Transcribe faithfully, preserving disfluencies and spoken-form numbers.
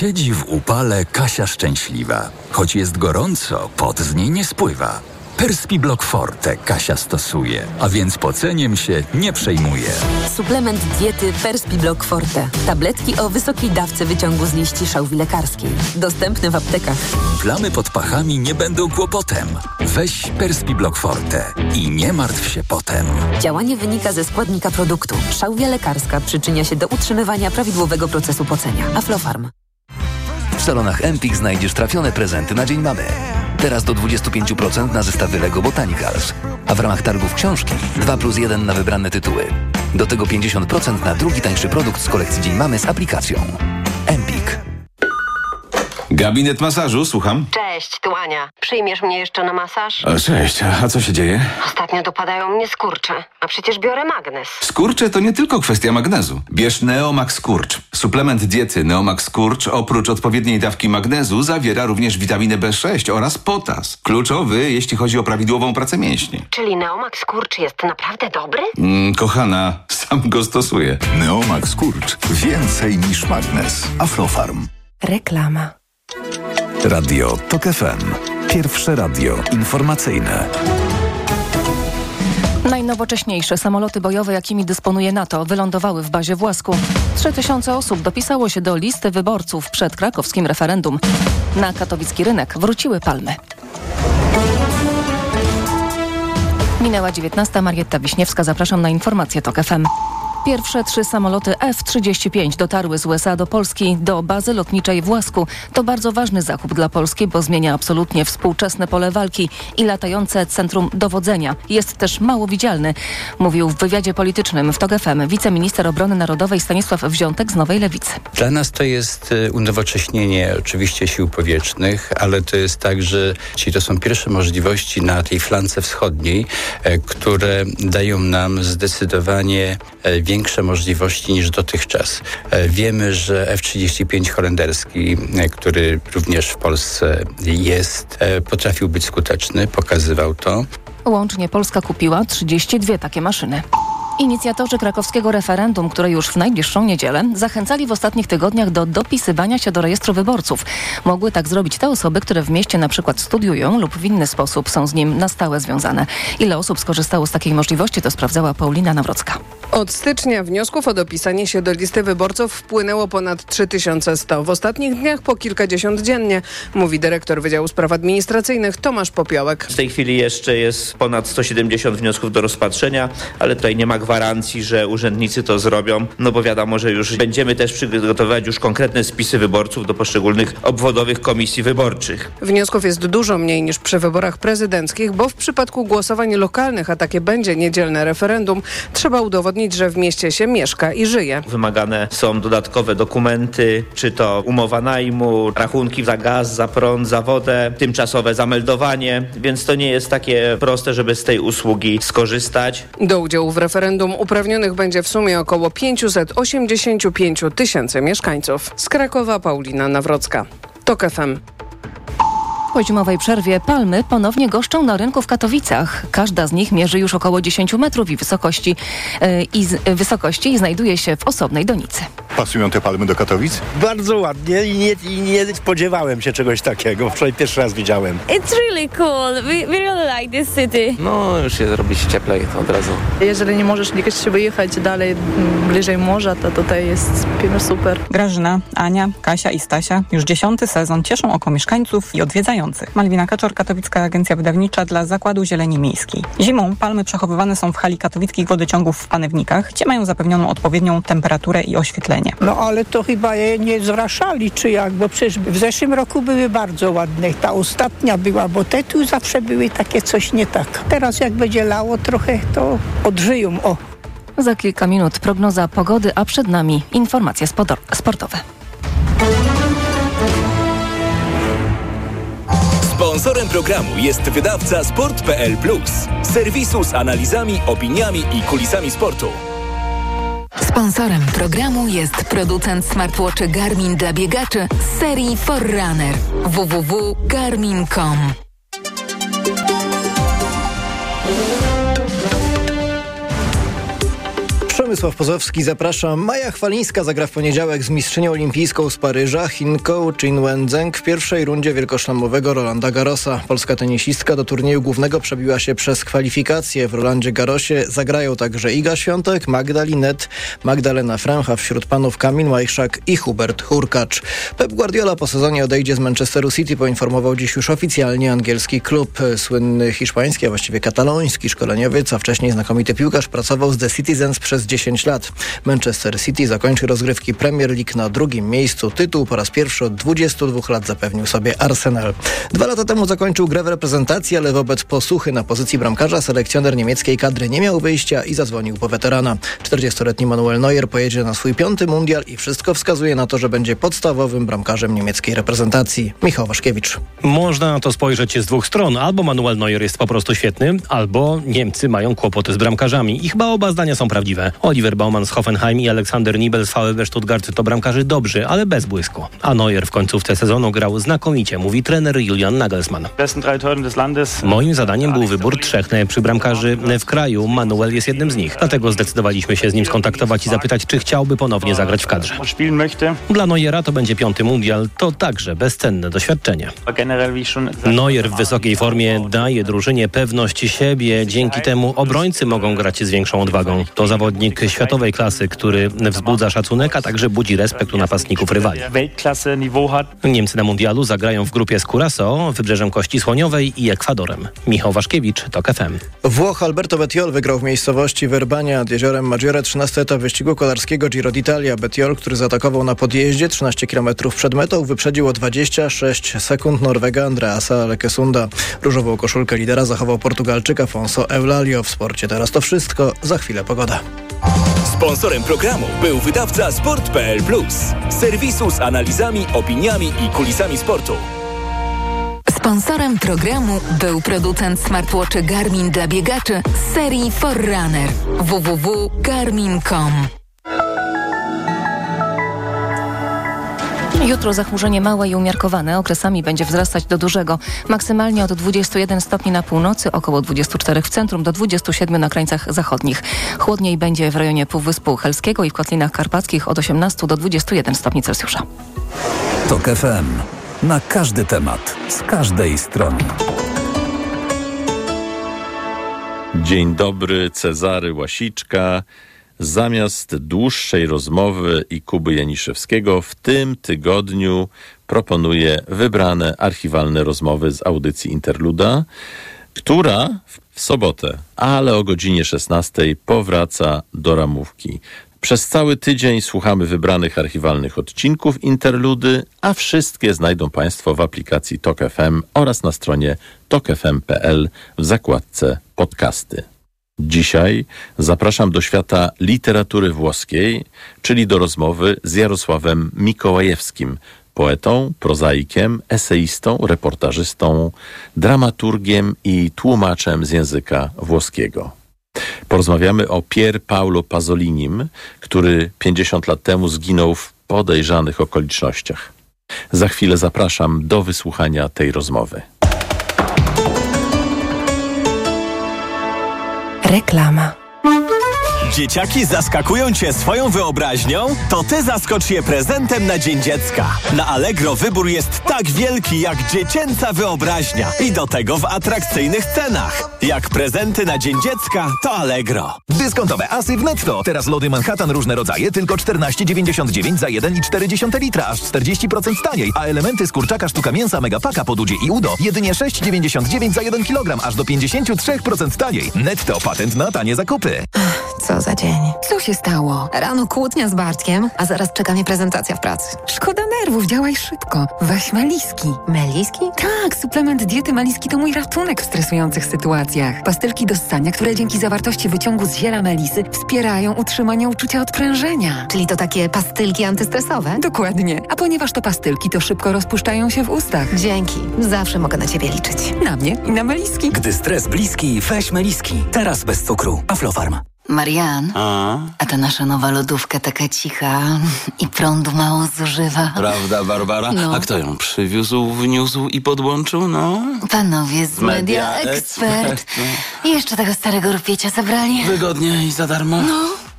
Siedzi w upale Kasia szczęśliwa. Choć jest gorąco, pot z niej nie spływa. Perspiblock Forte Kasia stosuje, a więc poceniem się nie przejmuje. Suplement diety Perspiblock Forte. Tabletki o wysokiej dawce wyciągu z liści szałwi lekarskiej. Dostępne w aptekach. Plamy pod pachami nie będą kłopotem. Weź Perspiblock Forte i nie martw się potem. Działanie wynika ze składnika produktu. Szałwia lekarska przyczynia się do utrzymywania prawidłowego procesu pocenia. Aflofarm. W salonach Empik znajdziesz trafione prezenty na Dzień Mamy. Teraz do dwadzieścia pięć procent na zestawy Lego Botanicals. A w ramach targów książki dwa plus jeden na wybrane tytuły. Do tego pięćdziesiąt procent na drugi tańszy produkt z kolekcji Dzień Mamy z aplikacją. Empik. Gabinet masażu, słucham. Cześć, tu Ania. Przyjmiesz mnie jeszcze na masaż? O, cześć, a co się dzieje? Ostatnio dopadają mnie skurcze, a przecież biorę magnes. Skurcze to nie tylko kwestia magnezu. Bierz Neomax Skurcz. Suplement diety Neomax Skurcz oprócz odpowiedniej dawki magnezu zawiera również witaminę B sześć oraz potas. Kluczowy, jeśli chodzi o prawidłową pracę mięśni. Czyli Neomax Skurcz jest naprawdę dobry? Mm, kochana, sam go stosuję. Neomax Skurcz. Więcej niż magnes. Aflofarm. Reklama. Radio Tok F M. Pierwsze radio informacyjne. Najnowocześniejsze samoloty bojowe, jakimi dysponuje NATO, wylądowały w bazie w Łasku. Trzy tysiące osób dopisało się do listy wyborców przed krakowskim referendum. Na katowicki rynek wróciły palmy. Minęła dziewiętnasta. Marietta Wiśniewska. Zapraszam na informacje Tok F M. Pierwsze trzy samoloty F trzydzieści pięć dotarły z U S A do Polski, do bazy lotniczej w Łasku. To bardzo ważny zakup dla Polski, bo zmienia absolutnie współczesne pole walki i latające centrum dowodzenia. Jest też mało widzialny, mówił w wywiadzie politycznym w Tok F M wiceminister obrony narodowej Stanisław Wziątek z Nowej Lewicy. Dla nas to jest unowocześnienie oczywiście sił powietrznych, ale to jest także, czyli to są pierwsze możliwości na tej flance wschodniej, które dają nam zdecydowanie większe możliwości niż dotychczas. Wiemy, że F trzydzieści pięć holenderski, który również w Polsce jest, potrafił być skuteczny, pokazywał to. Łącznie Polska kupiła trzydzieści dwie takie maszyny. Inicjatorzy krakowskiego referendum, które już w najbliższą niedzielę, zachęcali w ostatnich tygodniach do dopisywania się do rejestru wyborców. Mogły tak zrobić te osoby, które w mieście na przykład studiują lub w inny sposób są z nim na stałe związane. Ile osób skorzystało z takiej możliwości, to sprawdzała Paulina Nawrocka. Od stycznia wniosków o dopisanie się do listy wyborców wpłynęło ponad trzy tysiące sto. W ostatnich dniach po kilkadziesiąt dziennie, mówi dyrektor Wydziału Spraw Administracyjnych Tomasz Popiołek. W tej chwili jeszcze jest ponad sto siedemdziesiąt wniosków do rozpatrzenia, ale tutaj nie ma gwarancji, że urzędnicy to zrobią, no bo wiadomo, że już będziemy też przygotowywać już konkretne spisy wyborców do poszczególnych obwodowych komisji wyborczych. Wniosków jest dużo mniej niż przy wyborach prezydenckich, bo w przypadku głosowań lokalnych, a takie będzie niedzielne referendum, trzeba udowodnić, że w mieście się mieszka i żyje. Wymagane są dodatkowe dokumenty, czy to umowa najmu, rachunki za gaz, za prąd, za wodę, tymczasowe zameldowanie, więc to nie jest takie proste, żeby z tej usługi skorzystać. Do udziału w referendum uprawnionych będzie w sumie około pięćset osiemdziesiąt pięć tysięcy mieszkańców. Z Krakowa Paulina Nawrocka. Tok F M. Po zimowej przerwie palmy ponownie goszczą na rynku w Katowicach. Każda z nich mierzy już około dziesięć metrów i wysokości, yy, i z, yy, wysokości i znajduje się w osobnej donicy. Pasują te palmy do Katowic? Bardzo ładnie i nie, i nie spodziewałem się czegoś takiego. Wczoraj pierwszy raz widziałem. It's really cool. We, we really like this city. No, już się robi się cieplej od razu. Jeżeli nie możesz gdzieś wyjechać dalej, bliżej morza, to tutaj jest super. Grażyna, Ania, Kasia i Stasia już dziesiąty sezon cieszą oko mieszkańców i odwiedzających. Malwina Kaczor, Katowicka Agencja Wydawnicza dla Zakładu Zieleni Miejskiej. Zimą palmy przechowywane są w hali katowickich wodociągów w Panewnikach, gdzie mają zapewnioną odpowiednią temperaturę i oświetlenie. No ale to chyba je nie zwraszali, czy jak, bo przecież w zeszłym roku były bardzo ładne. Ta ostatnia była, bo te tu zawsze były takie coś nie tak. Teraz jak będzie lało trochę, to odżyją, o. Za kilka minut prognoza pogody, a przed nami informacje sportowe. Sponsorem programu jest wydawca sport kropka p l plus, serwisu z analizami, opiniami i kulisami sportu. Sponsorem programu jest producent smartwatchy Garmin dla biegaczy z serii Forerunner. w w w kropka garmin kropka com. Przemysław Pozowski, zapraszam. Maja Chwalińska zagra w poniedziałek z mistrzynią olimpijską z Paryża, Chinką Chin Wenzheng w pierwszej rundzie wielkoszlemowego Rolanda Garrosa. Polska tenisistka do turnieju głównego przebiła się przez kwalifikacje. W Rolandzie Garrosie zagrają także Iga Świątek, Magda Linette, Magdalena Fręch, a wśród panów Kamil Majchrzak i Hubert Hurkacz. Pep Guardiola po sezonie odejdzie z Manchesteru City, poinformował dziś już oficjalnie angielski klub. Słynny hiszpański, a właściwie kataloński szkoleniowiec, a wcześniej znakomity piłkarz, pracował z The Citizens przez dziesięć lat. Manchester City zakończy rozgrywki Premier League na drugim miejscu. Tytuł po raz pierwszy od dwudziestu dwóch lat zapewnił sobie Arsenal. Dwa lata temu zakończył grę w reprezentacji, ale wobec posłuchy na pozycji bramkarza selekcjoner niemieckiej kadry nie miał wyjścia i zadzwonił po weterana. czterdziestoletni Manuel Neuer pojedzie na swój piąty mundial i wszystko wskazuje na to, że będzie podstawowym bramkarzem niemieckiej reprezentacji. Michał Waszkiewicz. Można na to spojrzeć z dwóch stron. Albo Manuel Neuer jest po prostu świetny, albo Niemcy mają kłopoty z bramkarzami. I chyba oba zdania są prawdziwe. Oliver Baumann z Hoffenheim i Aleksander Nibel z VfB Stuttgart to bramkarzy dobrzy, ale bez błysku. A Neuer w końcówce sezonu grał znakomicie, mówi trener Julian Nagelsmann. Moim zadaniem był wybór trzech najlepszych bramkarzy w kraju. Manuel jest jednym z nich. Dlatego zdecydowaliśmy się z nim skontaktować i zapytać, czy chciałby ponownie zagrać w kadrze. Dla Neuera to będzie piąty mundial. To także bezcenne doświadczenie. Neuer w wysokiej formie daje drużynie pewność siebie. Dzięki temu obrońcy mogą grać z większą odwagą. To zawodnik światowej klasy, który wzbudza szacunek, a także budzi respekt u napastników rywali. Niemcy na mundialu zagrają w grupie z Curaçao, Wybrzeżem Kości Słoniowej i Ekwadorem. Michał Waszkiewicz, TOK F M. Włoch Alberto Bettiol wygrał w miejscowości Verbania nad jeziorem Maggiore trzynasty etap wyścigu kolarskiego Giro d'Italia. Bettiol, który zaatakował na podjeździe trzynaście kilometrów przed metą, wyprzedził o dwadzieścia sześć sekund Norwega Andreasa Lekesunda. Różową koszulkę lidera zachował Portugalczyk Afonso Eulalio. W sporcie teraz to wszystko. Za chwilę pogoda. Sponsorem programu był wydawca sport kropka p l plus. Serwisu z analizami, opiniami i kulisami sportu. Sponsorem programu był producent smartwatchy Garmin dla biegaczy z serii Forerunner. w w w kropka garmin kropka com. Jutro zachmurzenie małe i umiarkowane. Okresami będzie wzrastać do dużego. Maksymalnie od dwudziestu jeden stopni na północy, około dwudziestu czterech w centrum, do dwudziestu siedmiu na krańcach zachodnich. Chłodniej będzie w rejonie Półwyspu Helskiego i w Kotlinach Karpackich od osiemnastu do dwudziestu jeden stopni Celsjusza. TOK F M. Na każdy temat, z każdej strony. Dzień dobry, Cezary Łasiczka. Zamiast dłuższej rozmowy i Kuby Janiszewskiego w tym tygodniu proponuję wybrane archiwalne rozmowy z audycji Interluda, która w sobotę, ale o godzinie szesnastej powraca do ramówki. Przez cały tydzień słuchamy wybranych archiwalnych odcinków Interludy, a wszystkie znajdą Państwo w aplikacji TOK F M oraz na stronie tok f m kropka p l w zakładce podcasty. Dzisiaj zapraszam do świata literatury włoskiej, czyli do rozmowy z Jarosławem Mikołajewskim, poetą, prozaikiem, eseistą, reportażystą, dramaturgiem i tłumaczem z języka włoskiego. Porozmawiamy o Pier Paolo Pasolinim, który pięćdziesiąt lat temu zginął w podejrzanych okolicznościach. Za chwilę zapraszam do wysłuchania tej rozmowy. Reklama. Dzieciaki zaskakują Cię swoją wyobraźnią? To Ty zaskocz je prezentem na Dzień Dziecka. Na Allegro wybór jest tak wielki jak dziecięca wyobraźnia. I do tego w atrakcyjnych cenach. Jak prezenty na Dzień Dziecka, to Allegro. Dyskontowe asy w Netto. Teraz lody Manhattan różne rodzaje tylko czternaście dziewięćdziesiąt dziewięć za jeden i cztery dziesiąte litra, aż czterdzieści procent taniej. A elementy z kurczaka sztuka mięsa Megapaka po Dudzie i Udo jedynie sześć dziewięćdziesiąt dziewięć za jeden kilogram, aż do pięćdziesiąt trzy procent taniej. Netto, patent na tanie zakupy. Co za dzień. Co się stało? Rano kłótnia z Bartkiem, a zaraz czeka mnie prezentacja w pracy. Szkoda nerwów, działaj szybko. Weź Meliski. Meliski? Tak, suplement diety Meliski to mój ratunek w stresujących sytuacjach. Pastylki do ssania, które dzięki zawartości wyciągu z ziela melisy wspierają utrzymanie uczucia odprężenia. Czyli to takie pastylki antystresowe? Dokładnie. A ponieważ to pastylki, to szybko rozpuszczają się w ustach. Dzięki. Zawsze mogę na Ciebie liczyć. Na mnie i na Meliski. Gdy stres bliski, weź Meliski. Teraz bez cukru. Aflofarm. Marian, a? a ta nasza nowa lodówka taka cicha i prądu mało zużywa. Prawda, Barbara? No. A kto ją przywiózł, wniósł i podłączył, no? Panowie z Media Expert. I jeszcze tego starego rupiecie zabrali. Wygodnie i za darmo? No.